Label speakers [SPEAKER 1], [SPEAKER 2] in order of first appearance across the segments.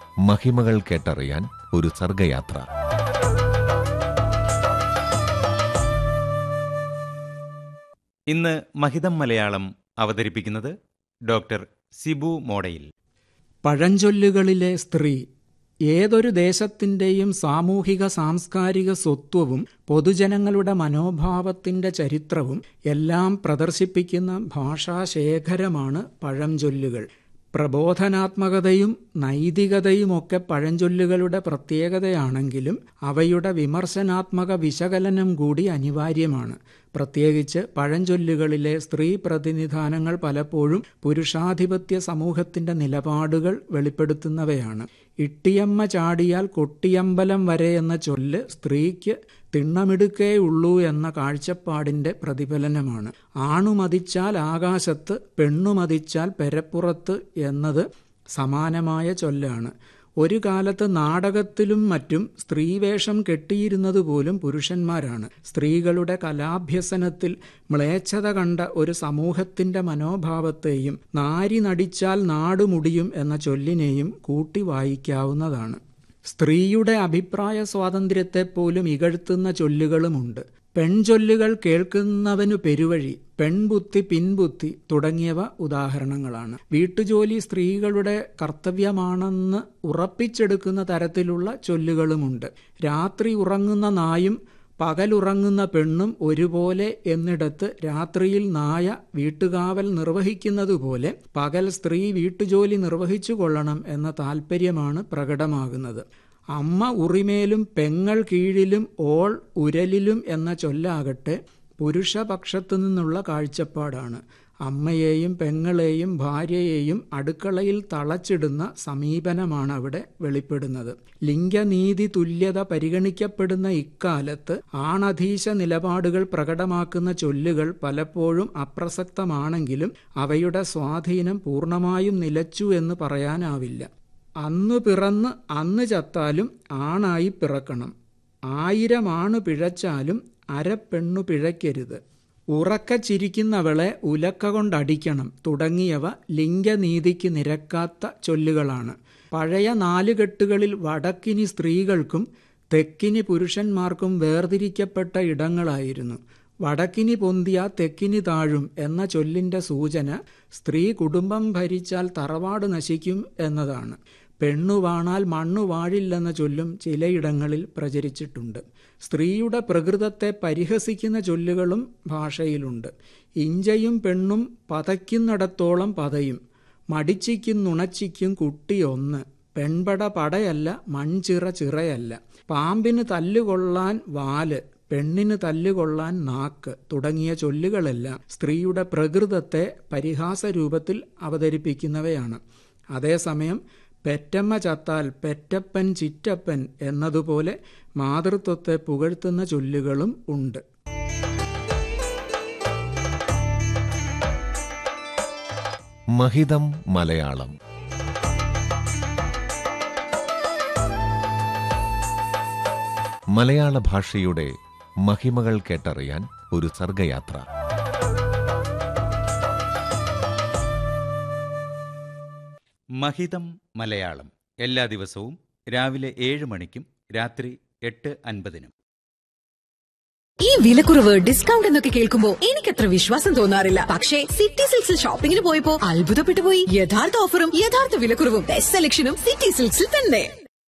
[SPEAKER 1] മഹിമകൾ കേട്ടറിയാൻ ഒരു സർഗയാത്ര.
[SPEAKER 2] ഇന്ന് മഹിതം മലയാളം അവതരിപ്പിക്കുന്നത് ഡോക്ടർ സിബു മോഡയിൽ.
[SPEAKER 3] പഴഞ്ചൊല്ലുകളിലെ സ്ത്രീ ഏതൊരു ദേശത്തിൻ്റെയും സാമൂഹിക സാംസ്കാരിക സ്വത്വവും പൊതുജനങ്ങളുടെ മനോഭാവത്തിൻ്റെ ചരിത്രവും എല്ലാം പ്രദർശിപ്പിക്കുന്ന ഭാഷാശേഖരമാണ് പഴഞ്ചൊല്ലുകൾ. പ്രബോധനാത്മകതയും നൈതികതയുമൊക്കെ പഴഞ്ചൊല്ലുകളുടെ പ്രത്യേകതയാണെങ്കിലും അവയുടെ വിമർശനാത്മക വിശകലനം കൂടി അനിവാര്യമാണ്. പ്രത്യേകിച്ച് പഴഞ്ചൊല്ലുകളിലെ സ്ത്രീ പ്രതിനിധാനങ്ങൾ പലപ്പോഴും പുരുഷാധിപത്യ സമൂഹത്തിൻ്റെ നിലപാടുകൾ വെളിപ്പെടുത്തുന്നവയാണ്. ഇട്ടിയമ്മ ചാടിയാൽ കൊട്ടിയമ്പലം വരെ എന്ന ചൊല്ല് സ്ത്രീക്ക് തിണ്ണമിടുക്കേ ഉള്ളൂ എന്ന കാഴ്ചപ്പാടിൻ്റെ പ്രതിഫലനമാണ്. ആണുമതിച്ചാൽ ആകാശത്ത്, പെണ്ണുമതിച്ചാൽ പെരപ്പുറത്ത് എന്നത് സമാനമായ ചൊല്ലാണ്. ഒരു കാലത്ത് നാടകത്തിലും മറ്റും സ്ത്രീവേഷം കെട്ടിയിരുന്നത് പോലും പുരുഷന്മാരാണ്. സ്ത്രീകളുടെ കലാഭ്യസനത്തിൽ മ്ലേച്ഛത കണ്ട ഒരു സമൂഹത്തിൻ്റെ മനോഭാവത്തെയും നാരി നടിച്ചാൽ നാടുമുടിയും എന്ന ചൊല്ലിനെയും കൂട്ടി വായിക്കാവുന്നതാണ്. സ്ത്രീയുടെ അഭിപ്രായ സ്വാതന്ത്ര്യത്തെപ്പോലും ഇകഴ്ത്തുന്ന ചൊല്ലുകളുമുണ്ട്. പെൺചൊല്ലുകൾ കേൾക്കുന്നവനു പെരുവഴി, പെൺബുദ്ധി പിൻബുദ്ധി തുടങ്ങിയവ ഉദാഹരണങ്ങളാണ്. വീട്ടുജോലി സ്ത്രീകളുടെ കർത്തവ്യമാണെന്ന് ഉറപ്പിച്ചെടുക്കുന്ന തരത്തിലുള്ള ചൊല്ലുകളുമുണ്ട്. രാത്രി ഉറങ്ങുന്ന നായും പകലുറങ്ങുന്ന പെണ്ണും ഒരുപോലെ എന്നിടത്ത് രാത്രിയിൽ നായ വീട്ടുകാവൽ നിർവഹിക്കുന്നതുപോലെ പകൽ സ്ത്രീ വീട്ടുജോലി നിർവഹിച്ചു കൊള്ളണം എന്ന താൽപ്പര്യമാണ് പ്രകടമാകുന്നത്. അമ്മ ഉറിമേലും പെങ്ങൾ കീഴിലും ഓൾ ഉരലിലും എന്ന ചൊല്ലാകട്ടെ പുരുഷപക്ഷത്തു നിന്നുള്ള കാഴ്ചപ്പാടാണ്. അമ്മയെയും പെങ്ങളെയും ഭാര്യയെയും അടുക്കളയിൽ തളച്ചിടുന്ന സമീപനമാണ് അവിടെ വെളിപ്പെടുന്നത്. ലിംഗനീതി തുല്യത പരിഗണിക്കപ്പെടുന്ന ഇക്കാലത്ത് ആണധീശ നിലപാടുകൾ പ്രകടമാക്കുന്ന ചൊല്ലുകൾ പലപ്പോഴും അപ്രസക്തമാണെങ്കിലും അവയുടെ സ്വാധീനം പൂർണ്ണമായും നിലച്ചു എന്ന് പറയാനാവില്ല. അന്നു പിറന്ന് അന്ന് ചത്താലും ആണായി പിറക്കണം, 1000 ആണ് പിഴച്ചാലും അരപ്പെണ്ണു പിഴയ്ക്കരുത്, ഉറക്ക ചിരിക്കുന്നവളെ ഉലക്ക കൊണ്ടടിക്കണം തുടങ്ങിയവ ലിംഗനീതിക്ക് നിരക്കാത്ത ചൊല്ലുകളാണ്. പഴയ നാലുകെട്ടുകളിൽ വടക്കിനി സ്ത്രീകൾക്കും തെക്കിനി പുരുഷന്മാർക്കും വേർതിരിക്കപ്പെട്ട ഇടങ്ങളായിരുന്നു. വടക്കിനി പൊന്തിയ തെക്കിനി താഴും എന്ന ചൊല്ലിൻ്റെ സൂചന സ്ത്രീ കുടുംബം ഭരിച്ചാൽ തറവാട് നശിക്കും എന്നതാണ്. പെണ്ണു വാണാൽ മണ്ണു വാഴില്ലെന്ന ചൊല്ലും ചിലയിടങ്ങളിൽ പ്രചരിച്ചിട്ടുണ്ട്. സ്ത്രീയുടെ പ്രകൃതത്തെ പരിഹസിക്കുന്ന ചൊല്ലുകളും ഭാഷയിലുണ്ട്. ഇഞ്ചയും പെണ്ണും പതയ്ക്കുന്നിടത്തോളം പതയും, മടിച്ചിക്കും നുണച്ചിക്കും കുട്ടി ഒന്ന്, പെൺപട പടയല്ല മൺചിറ ചിറയല്ല, പാമ്പിന് തല്ലുകൊള്ളാൻ വാല്, പെണ്ണിന് തല്ലുകൊള്ളാൻ നാക്ക് തുടങ്ങിയ ചൊല്ലുകളെല്ലാം സ്ത്രീയുടെ പ്രകൃതത്തെ പരിഹാസരൂപത്തിൽ അവതരിപ്പിക്കുന്നവയാണ്. അതേസമയം പെറ്റമ്മ ചത്താൽ പെറ്റപ്പൻ ചിറ്റപ്പൻ എന്നതുപോലെ മാതൃത്വത്തെ പുകഴ്ത്തുന്ന ചൊല്ലുകളും ഉണ്ട്.
[SPEAKER 1] മഹിതം മലയാളം. മലയാള ഭാഷയുടെ മഹിമകൾ കേട്ടറിയാൻ ഒരു സർഗയാത്ര.
[SPEAKER 2] മഹിതം മലയാളം എല്ലാ ദിവസവും രാവിലെ 7 മണിക്കും രാത്രി 8:50-നും.
[SPEAKER 4] ഈ വിലക്കുറവ്, ഡിസ്കൗണ്ട് എന്നൊക്കെ കേൾക്കുമ്പോ എനിക്കത്ര വിശ്വാസം തോന്നാറില്ല. പക്ഷേ സിറ്റി സിൽക്സിൽ ഷോപ്പിംഗിന് പോയപ്പോ അത്ഭുതപ്പെട്ടു പോയി. യഥാർത്ഥ ഓഫറും യഥാർത്ഥ വിലക്കുറവും ബെസ്റ്റ് സെലക്ഷനും സിറ്റി സിൽക്സിൽ തന്നെ.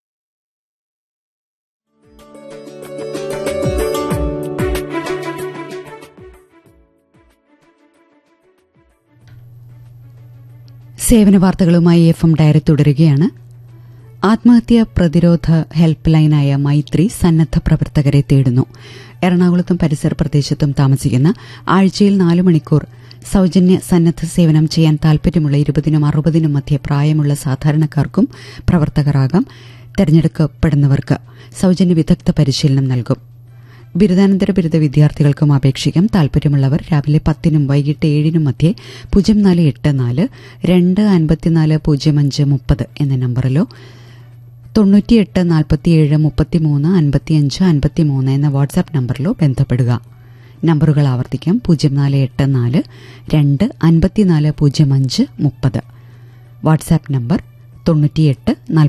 [SPEAKER 5] സേവന വാർത്തകളുമായി FM ഡയറി തുടരുകയാണ്. ആത്മഹത്യാ പ്രതിരോധ ഹെൽപ്പ് ലൈനായ മൈത്രി സന്നദ്ധ പ്രവർത്തകരെ തേടുന്നു. എറണാകുളത്തും പരിസര പ്രദേശത്തും താമസിക്കുന്ന ആഴ്ചയിൽ 4 മണിക്കൂർ സൌജന്യ സന്നദ്ധ സേവനം ചെയ്യാൻ താൽപര്യമുള്ള 20-നും 60-നും മധ്യേ പ്രായമുള്ള സാധാരണക്കാർക്കും പ്രവർത്തകരാകാം. തെരഞ്ഞെടുക്കപ്പെടുന്നവർക്ക് സൌജന്യ വിദഗ്ധ പരിശീലനം നൽകും. ബിരുദാനന്തര ബിരുദ വിദ്യാർത്ഥികൾക്കും അപേക്ഷിക്കാം. താൽപര്യമുള്ളവർ രാവിലെ 10-നും വൈകിട്ട് 7-നും മധ്യേ 0484 254 0530 എന്ന നമ്പറിലോ 98 47 33 55 53 എന്ന വാട്സാപ്പ് നമ്പറിലോ ബന്ധപ്പെടുക. നമ്പറുകൾ ആവർത്തിക്കാം: 0484 254 0530. WhatsApp number 98